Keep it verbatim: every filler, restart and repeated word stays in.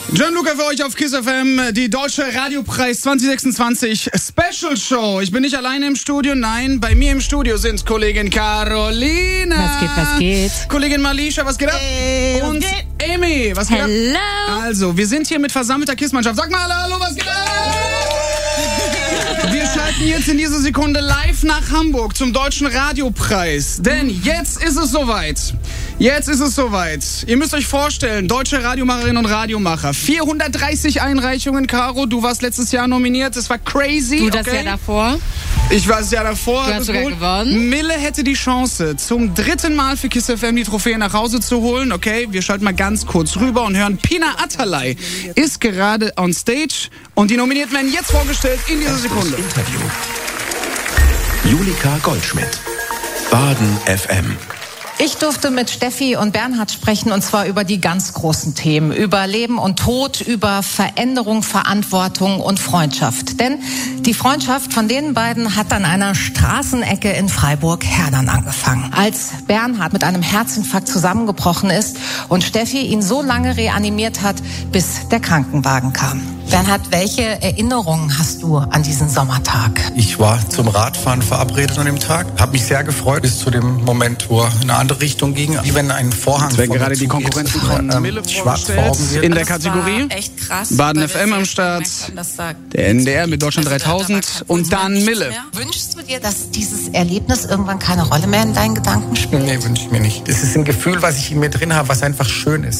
Gianluca für euch auf KISS F M, die Deutsche Radiopreis zwanzig sechsundzwanzig Special Show. Ich bin nicht alleine im Studio, nein, bei mir im Studio sind Kollegin Carolina. Was geht, was geht? Kollegin Malisha, was geht ab? Hey, und was geht? Amy, was geht Hello. ab? Also, wir sind hier mit versammelter KISS-Mannschaft. Sag mal hallo, was geht ab? Wir schalten jetzt in dieser Sekunde live nach Hamburg zum Deutschen Radiopreis. Denn jetzt ist es soweit. Jetzt ist es soweit. Ihr müsst euch vorstellen, deutsche Radiomacherinnen und Radiomacher. vierhundertdreißig Einreichungen, Caro. Du warst letztes Jahr nominiert. Das war crazy. Du das okay? Jahr davor. Ich war das Jahr davor. Du hast sogar gewonnen. Mille hätte die Chance, zum dritten Mal für KISS F M die Trophäe nach Hause zu holen. Okay, wir schalten mal ganz kurz rüber und hören. Pina Atalay ist gerade on stage und die Nominierten werden jetzt vorgestellt in dieser Sekunde. Interview. Julika Goldschmidt, Baden F M. Ich durfte mit Steffi und Bernhard sprechen, und zwar über die ganz großen Themen, über Leben und Tod, über Veränderung, Verantwortung und Freundschaft. Denn die Freundschaft von den beiden hat an einer Straßenecke in Freiburg-Herdern angefangen. Als Bernhard mit einem Herzinfarkt zusammengebrochen ist und Steffi ihn so lange reanimiert hat, bis der Krankenwagen kam. Bernhard, welche Erinnerungen hast du an diesen Sommertag? Ich war zum Radfahren verabredet an dem Tag, habe mich sehr gefreut bis zu dem Moment, wo er in eine andere Richtung ging, wie wenn ein Vorhang. Jetzt werden gerade die Konkurrenten von ähm, Mille vorgestellt in der Kategorie. Echt krass, Baden F M am Start, der N D R mit Deutschland dreitausend und dann Mille. Wünschst du dir, dass dieses Erlebnis irgendwann keine Rolle mehr in deinen Gedanken spielt? Nee, wünsche ich mir nicht. Das ist ein Gefühl, was ich in mir drin habe, was einfach schön ist.